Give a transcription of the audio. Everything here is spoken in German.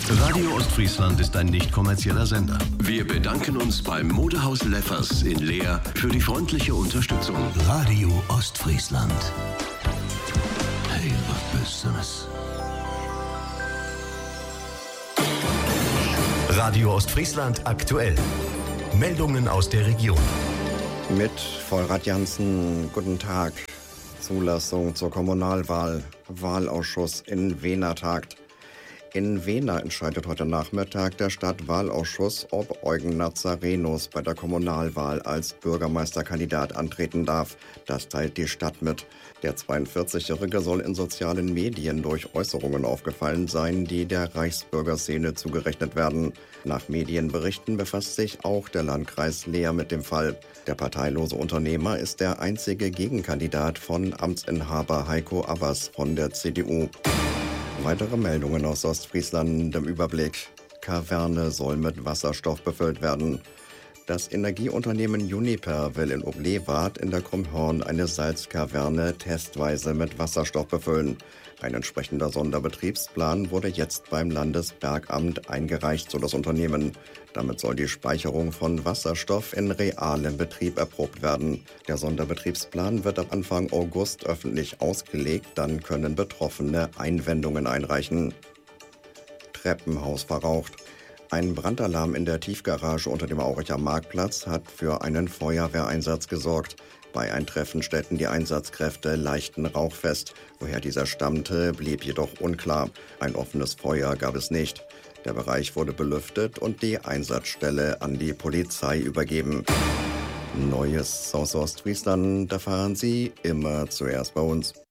Radio Ostfriesland ist ein nicht kommerzieller Sender. Wir bedanken uns beim Modehaus Leffers in Leer für die freundliche Unterstützung. Radio Ostfriesland. Hey, was Besseres. Radio Ostfriesland aktuell. Meldungen aus der Region. Mit Vollrad Jansen, guten Tag. Zulassung zur Kommunalwahl. Wahlausschuss in Wehner tagt. In Wehner entscheidet heute Nachmittag der Stadtwahlausschuss, ob Eugen Nazarenus bei der Kommunalwahl als Bürgermeisterkandidat antreten darf. Das teilt die Stadt mit. Der 42-Jährige soll in sozialen Medien durch Äußerungen aufgefallen sein, die der Reichsbürgerszene zugerechnet werden. Nach Medienberichten befasst sich auch der Landkreis Leer mit dem Fall. Der parteilose Unternehmer ist der einzige Gegenkandidat von Amtsinhaber Heiko Abbas von der CDU. Weitere Meldungen aus Ostfriesland im Überblick. Kaverne soll mit Wasserstoff befüllt werden. Das Energieunternehmen Uniper will in Oblewart in der Krummhorn eine Salzkaverne testweise mit Wasserstoff befüllen. Ein entsprechender Sonderbetriebsplan wurde jetzt beim Landesbergamt eingereicht, so das Unternehmen. Damit soll die Speicherung von Wasserstoff in realem Betrieb erprobt werden. Der Sonderbetriebsplan wird ab Anfang August öffentlich ausgelegt, dann können Betroffene Einwendungen einreichen. Treppenhaus verraucht. Ein Brandalarm in der Tiefgarage unter dem Auricher Marktplatz hat für einen Feuerwehreinsatz gesorgt. Bei Eintreffen stellten die Einsatzkräfte leichten Rauch fest. Woher dieser stammte, blieb jedoch unklar. Ein offenes Feuer gab es nicht. Der Bereich wurde belüftet und die Einsatzstelle an die Polizei übergeben. Neues aus Ostfriesland erfahren Sie immer zuerst bei uns.